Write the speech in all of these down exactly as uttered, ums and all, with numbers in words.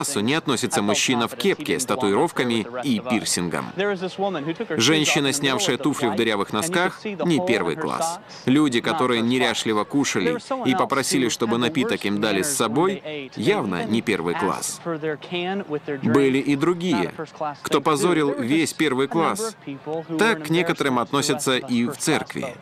классу не относится мужчина в кепке с татуировками и пирсингом. Женщина, снявшая туфли в дырявых носках, не первый класс. Люди, которые неряшливо кушали и попросили, чтобы напиток им дали с собой, явно не первый класс. Были и другие, кто позорил весь первый класс. Так к некоторым относятся и в церкви.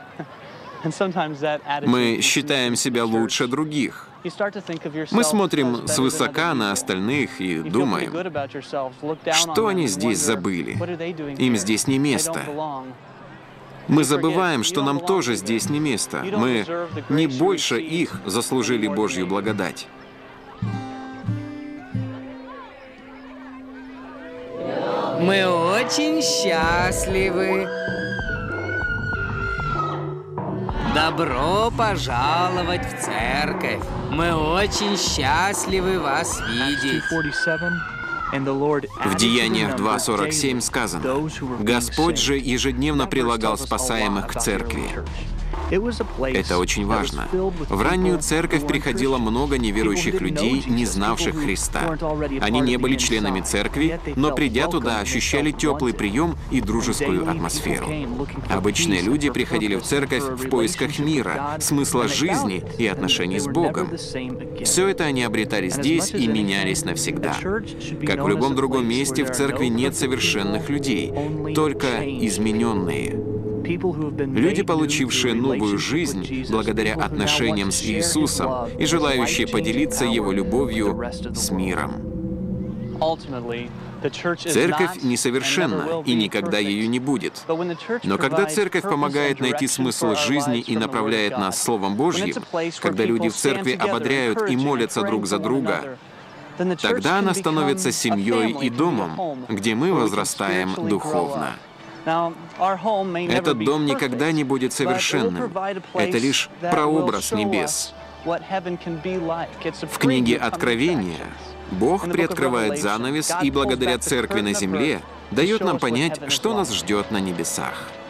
Мы считаем себя лучше других. Мы смотрим свысока на остальных и думаем, что они здесь забыли. Им здесь не место. Мы забываем, что нам тоже здесь не место. Мы не больше их заслужили Божью благодать. Мы очень счастливы. Добро пожаловать в церковь. Мы очень счастливы вас видеть. В Деяниях два сорок семь сказано: «Господь же ежедневно прилагал спасаемых к церкви». Это очень важно. В раннюю церковь приходило много неверующих людей, не знавших Христа. Они не были членами церкви, но, придя туда, ощущали теплый прием и дружескую атмосферу. Обычные люди приходили в церковь в поисках мира, смысла жизни и отношений с Богом. Все это они обретали здесь и менялись навсегда. Как в любом другом месте, в церкви нет совершенных людей, только измененные. Люди, получившие новую жизнь благодаря отношениям с Иисусом и желающие поделиться Его любовью с миром. Церковь несовершенна и никогда ею не будет. Но когда церковь помогает найти смысл жизни и направляет нас Словом Божьим, когда люди в церкви ободряют и молятся друг за друга, тогда она становится семьей и домом, где мы возрастаем духовно. Этот дом никогда не будет совершенным. Это лишь прообраз небес. В книге Откровения Бог приоткрывает занавес и благодаря церкви на земле дает нам понять, что нас ждет на небесах.